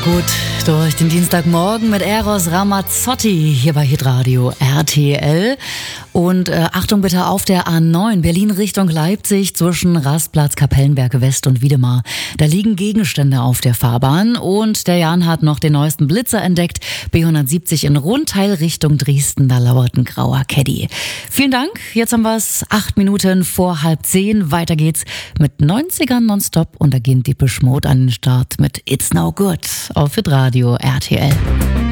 gut durch den Dienstagmorgen mit Eros Ramazzotti hier bei Hitradio RTL. Und Achtung bitte auf der A9 Berlin Richtung Leipzig zwischen Rastplatz, Kapellenberg West und Wiedemar. Da liegen Gegenstände auf der Fahrbahn und der Jan hat noch den neuesten Blitzer entdeckt. B170 in Rundteil Richtung Dresden, da lauert ein grauer Caddy. Vielen Dank, jetzt haben wir es 8 Minuten vor 9:30. Weiter geht's mit 90ern nonstop und da geht Depeche Mode an den Start mit It's No Good auf Hitradio RTL.